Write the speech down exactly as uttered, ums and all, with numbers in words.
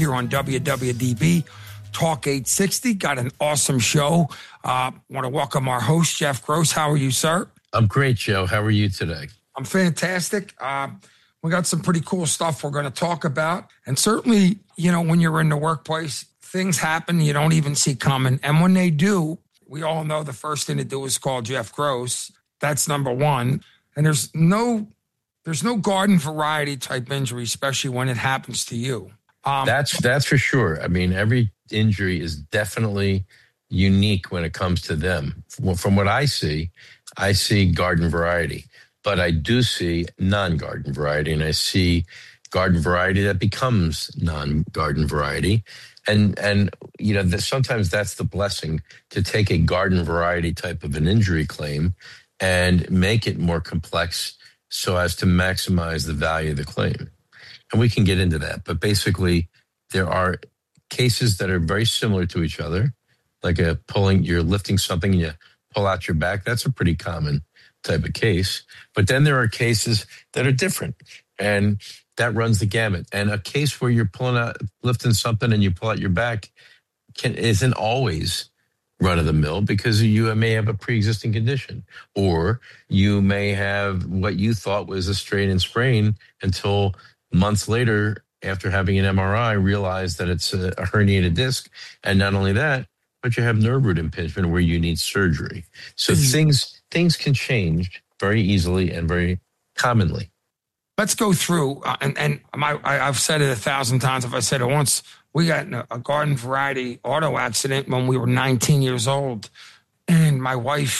here on W W D B Talk eight sixty. Got an awesome show. Uh, want to welcome our host, Jeff Gross. How are you, sir? I'm great, Joe. How are you today? I'm fantastic. Uh, we got some pretty cool stuff we're going to talk about. And certainly, you know, when you're in the workplace, things happen you don't even see coming. And when they do, we all know the first thing to do is call Jeff Gross. That's number one. And there's no, there's no garden variety type injury, especially when it happens to you. Um, that's that's for sure. I mean, every injury is definitely unique when it comes to them. From, from what I see, I see garden variety, but I do see non-garden variety, and I see garden variety that becomes non-garden variety. And, and you know, the, sometimes that's the blessing, to take a garden variety type of an injury claim and make it more complex so as to maximize the value of the claim. And we can get into that. But basically, there are cases that are very similar to each other, like a pulling, you're lifting something and you pull out your back. That's a pretty common type of case. But then there are cases that are different, and that runs the gamut. And a case where you're pulling out, lifting something and you pull out your back can, isn't always run of the mill, because you may have a pre-existing condition, or you may have what you thought was a strain and sprain until months later, after having an M R I, realize that it's a, a herniated disc. And not only that, but you have nerve root impingement where you need surgery. So mm-hmm. things things can change very easily and very commonly. Let's go through, uh, and, and my, I, I've said it a thousand times. If I said it once, we got in a, a garden variety auto accident when we were nineteen years old. And my wife